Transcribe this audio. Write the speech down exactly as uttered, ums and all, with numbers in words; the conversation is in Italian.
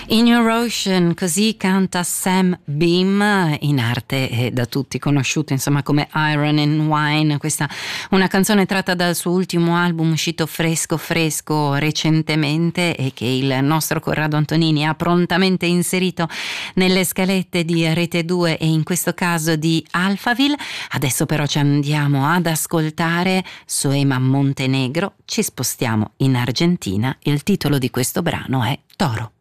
In Your Ocean, così canta Sam Beam, in arte e da tutti conosciuto insomma come Iron and Wine. Questa una canzone tratta dal suo ultimo album uscito fresco fresco recentemente e che il nostro Corrado Antonini ha prontamente inserito nelle scalette di Rete due e in questo caso di Alphaville. Adesso però ci andiamo ad ascoltare Soema Montenegro, ci spostiamo in Argentina, il titolo di questo brano è Toro.